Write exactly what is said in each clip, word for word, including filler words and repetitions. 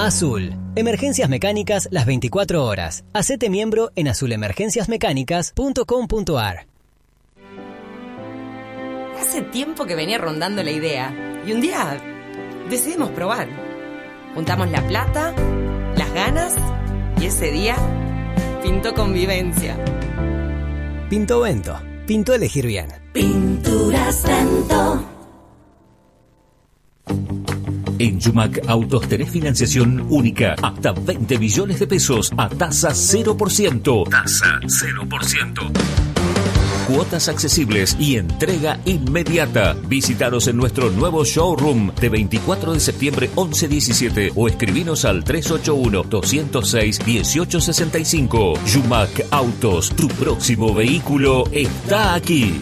Azul. Emergencias mecánicas las veinticuatro horas. Hacete miembro en azul emergencias mecánicas punto com punto a r. Hace tiempo que venía rondando la idea y un día decidimos probar. Juntamos la plata, las ganas y ese día pintó convivencia. Pintó Vento. Pintó elegir bien. Pinturas Vento. En Yumac Autos tenés financiación única hasta veinte millones de pesos a tasa cero por ciento. Tasa cero por ciento. Cuotas accesibles y entrega inmediata. Visítanos en nuestro nuevo showroom de veinticuatro de septiembre once diecisiete o escribinos al tres ocho uno, dos cero seis, uno ocho seis cinco. Yumac Autos, tu próximo vehículo está aquí.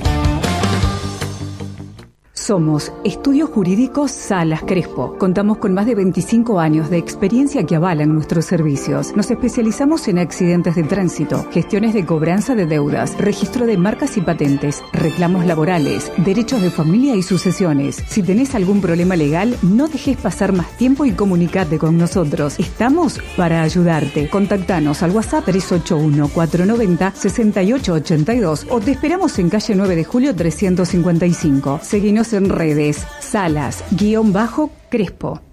Somos Estudios Jurídicos Salas Crespo. Contamos con más de veinticinco años de experiencia que avalan nuestros servicios. Nos especializamos en accidentes de tránsito, gestiones de cobranza de deudas, registro de marcas y patentes, reclamos laborales, derechos de familia y sucesiones. Si tenés algún problema legal, no dejes pasar más tiempo y comunicate con nosotros. Estamos para ayudarte. Contactanos al WhatsApp tres ocho uno, cuatro nueve cero, seis ocho ocho dos o te esperamos en calle nueve de julio trescientos cincuenta y cinco. Seguinos en redes, Salas, guión bajo, Crespo.